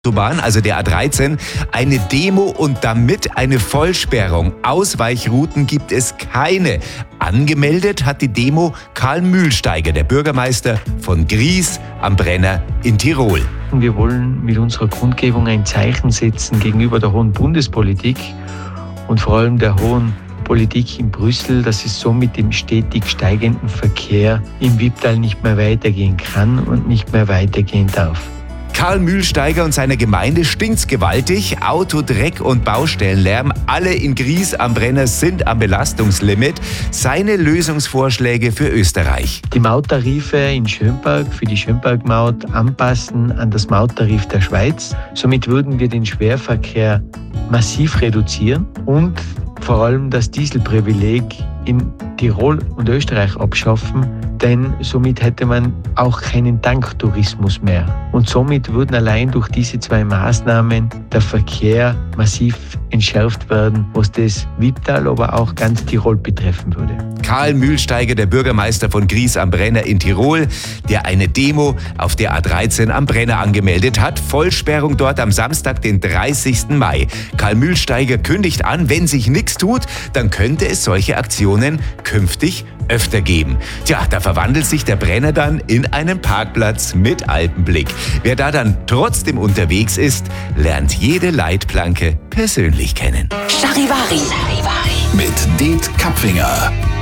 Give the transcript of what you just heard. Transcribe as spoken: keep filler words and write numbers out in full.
Autobahn, also der A dreizehn, eine Demo und damit eine Vollsperrung. Ausweichrouten gibt es keine. Angemeldet hat die Demo Karl Mühlsteiger, der Bürgermeister von Gries am Brenner in Tirol. Wir wollen mit unserer Kundgebung ein Zeichen setzen gegenüber der hohen Bundespolitik und vor allem der hohen Politik in Brüssel, dass es so mit dem stetig steigenden Verkehr im Wipptal nicht mehr weitergehen kann und nicht mehr weitergehen darf. Karl Mühlsteiger und seiner Gemeinde stinkt's gewaltig. Auto, Dreck und Baustellenlärm. Alle in Gries am Brenner sind am Belastungslimit. Seine Lösungsvorschläge für Österreich: Die Mauttarife in Schönberg für die Schönberg-Maut anpassen an das Mauttarif der Schweiz. Somit würden wir den Schwerverkehr massiv reduzieren und vor allem das Dieselprivileg in Tirol und Österreich abschaffen, denn somit hätte man auch keinen Tanktourismus mehr. Und somit würden allein durch diese zwei Maßnahmen der Verkehr massiv entschärft werden, was das Wipptal, aber auch ganz Tirol betreffen würde. Karl Mühlsteiger, der Bürgermeister von Gries am Brenner in Tirol, der eine Demo auf der A dreizehn am Brenner angemeldet hat. Vollsperrung dort am Samstag, den dreißigsten Mai. Karl Mühlsteiger kündigt an, wenn sich nichts tut, dann könnte es solche Aktionen künftig öfter geben. Tja, da verwandelt sich der Brenner dann in einen Parkplatz mit Alpenblick. Wer da dann trotzdem unterwegs ist, lernt jede Leitplanke persönlich kennen. Charivari. Mit Det Kapfinger.